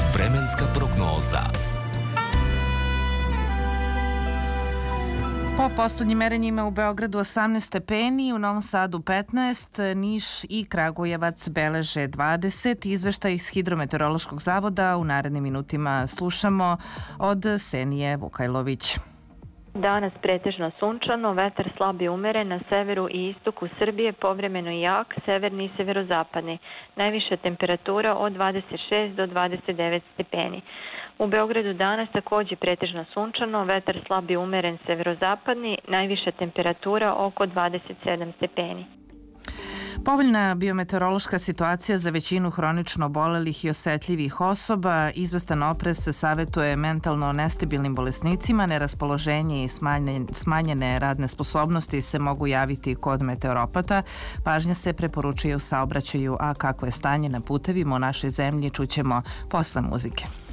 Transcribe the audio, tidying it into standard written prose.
Vremenska prognoza. Po poslednjim merenjima u Beogradu 18 stepeni, u Novom Sadu 15, Niš i Kragujevac beleže 20. Izveštaj iz Hidrometeorološkog zavoda u narednim minutima slušamo od Senije Vukajlović. Danas pretežno sunčano, vetar slab i umeren na severu i istoku Srbije, povremeno jak, severni i severozapadni. Najviša temperatura od 26 do 29 stepeni. U Beogradu danas takođe pretežno sunčano, vetar slab i umeren severozapadni, najviša temperatura oko 27 stepeni. Povoljna biometeorološka situacija za većinu hronično obolelih i osetljivih osoba, izvestan oprez se savetuje mentalno nestabilnim bolesnicima, neraspoloženje i smanjene radne sposobnosti se mogu javiti kod meteoropata. Pažnja se preporučuje u saobraćaju, a kako je stanje na putevima u našoj zemlji čućemo posle muzike.